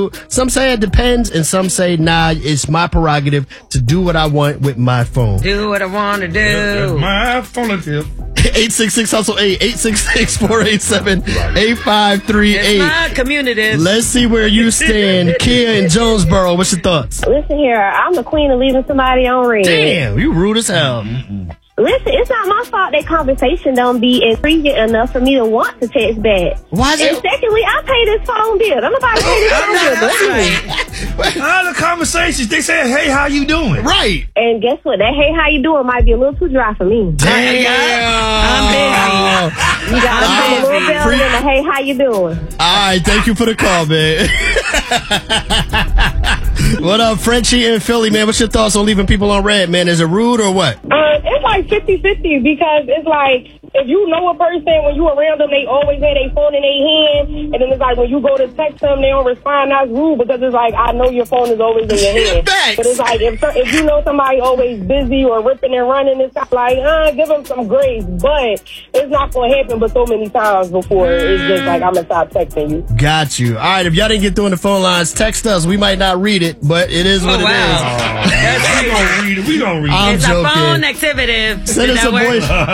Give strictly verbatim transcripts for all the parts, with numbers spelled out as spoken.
do. Some say it depends, and some say, nah, it's my prerogative to do what I want with my phone. Do what I want to do. That's my phone tip. eight six six hustle eight, eight six six, four eight seven, eight five three eight. It's my community. Let's see where you stand. Kia in Jonesboro, what's your thoughts? Listen here, I'm the queen of leaving somebody on red. Damn, you rude as hell. Listen, it's not my fault that conversation don't be intriguing enough for me to want to text back. Why is and it? secondly, I pay this phone bill. Don't nobody pay this phone bill but me. All the conversations, they say, hey, how you doing? Right. And guess what? That hey, how you doing might be a little too dry for me. Damn. I'm busy. You gotta I'm come a little busy. better than a hey, how you doing? All right, thank you for the call, man. What up, Frenchie in Philly, man? What's your thoughts on leaving people on red, man? Is it rude or what? Uh, it's like fifty-fifty because it's like if you know a person, when you around them, they always have their phone in their hand. And then it's like when you go to text them, they don't respond. That's rude because it's like, I know your phone is always in your hand. Thanks. But it's like if if you know somebody always busy or ripping and running, it's kind of like, uh, give them some grace. But it's not going to happen but so many times before it's just like, I'm going to stop texting you. Got you. All right, if y'all didn't get through in the phone lines, text us. We might not read it, but it is what Oh, it wow. is. We gonna read it. We gonna read it. I'm It's joking. a phone activity. Send Did us a that work?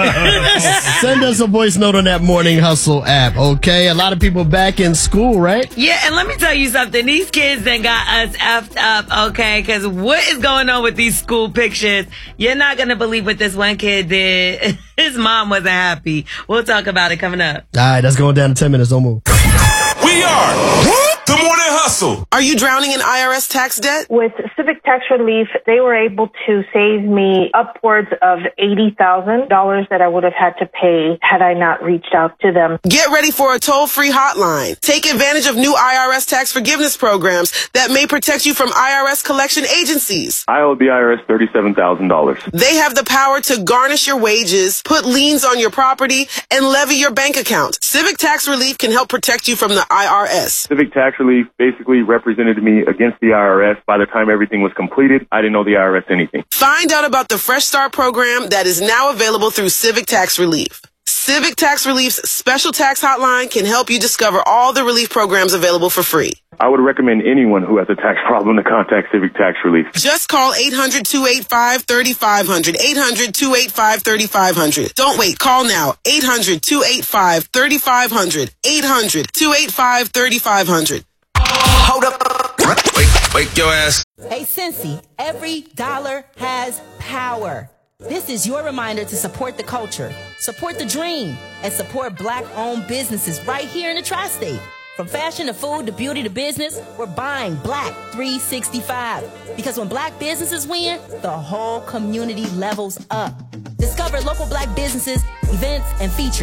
voice. Send us a voice note on that Morning Hustle app. Okay, a lot of people back in school, right? Yeah, and let me tell you something. These kids then got us effed up, okay? Because what is going on with these school pictures? You're not going to believe what this one kid did. His mom wasn't happy. We'll talk about it coming up. All right, that's going down in ten minutes. Don't move. We are the Morning Hustle. Are you drowning in I R S tax debt? With Civic Tax Relief, they were able to save me upwards of eighty thousand dollars that I would have had to pay had I not reached out to them. Get ready for a toll-free hotline. Take advantage of new I R S tax forgiveness programs that may protect you from I R S collection agencies. I owe the I R S thirty-seven thousand dollars. They have the power to garnish your wages, put liens on your property, and levy your bank account. Civic Tax Relief can help protect you from the I R S. Civic Tax Relief basically represented me against the I R S. By the time everything was completed, I didn't owe the I R S anything. Find out about the Fresh Start program that is now available through Civic Tax Relief. Civic Tax Relief's special tax hotline can help you discover all the relief programs available for free. I would recommend anyone who has a tax problem to contact Civic Tax Relief. Just call eight hundred, two eight five, three five zero zero. eight hundred, two eight five, three five zero zero. Don't wait. Call now. eight hundred, two eight five, three five zero zero. eight hundred, two eight five, three five zero zero. Hold up. Wake, wake your ass. Hey, Cincy, every dollar has power. This is your reminder to support the culture, support the dream, and support black-owned businesses right here in the tri-state. From fashion to food to beauty to business, we're buying Black three sixty-five. Because when black businesses win, the whole community levels up. Discover local black businesses, events, and features